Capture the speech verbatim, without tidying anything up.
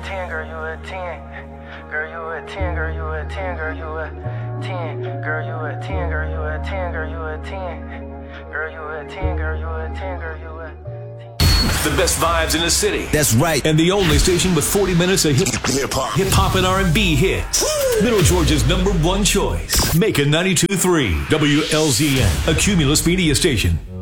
ten, girl, you a ten. Girl, you a ten, girl, you a ten, girl, you a ten. Girl, you a ten, girl, you a ten, girl, you a ten. Girl, you a ten, girl, you a ten, girl, you a ten. The best vibes in the city. That's right. And the only station with forty minutes of hip hop, hip hop and R and B hits. Woo! Middle Georgia's number one choice. Macon ninety-two point three W L Z N, a Cumulus media station.